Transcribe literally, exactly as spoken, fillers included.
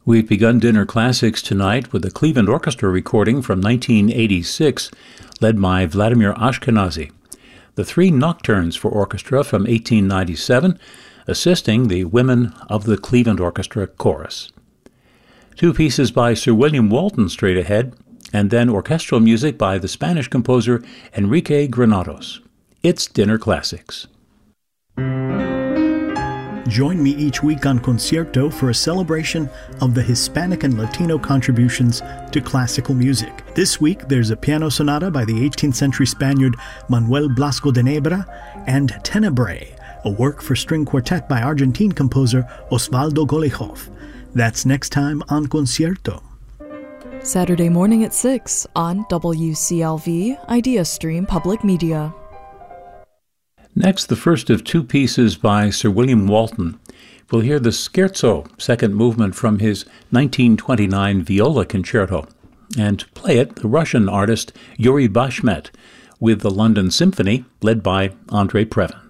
We've begun Dinner Classics tonight with a Cleveland Orchestra recording from nineteen eighty-six, led by Vladimir Ashkenazy. The Three Nocturnes for Orchestra from eighteen ninety-seven, assisting the Women of the Cleveland Orchestra Chorus. Two pieces by Sir William Walton straight ahead, and then orchestral music by the Spanish composer Enrique Granados. It's Dinner Classics. Join me each week on Concierto for a celebration of the Hispanic and Latino contributions to classical music. This week, there's a piano sonata by the eighteenth century Spaniard Manuel Blasco de Nebra and Tenebrae, a work for string quartet by Argentine composer Osvaldo Golijov. That's next time on Concierto. Saturday morning at six on W C L V Idea Stream Public Media. Next, the first of two pieces by Sir William Walton. We'll hear the Scherzo, second movement from his nineteen twenty-nine viola concerto. And to play it, the Russian artist Yuri Bashmet, with the London Symphony, led by Andrei Previn.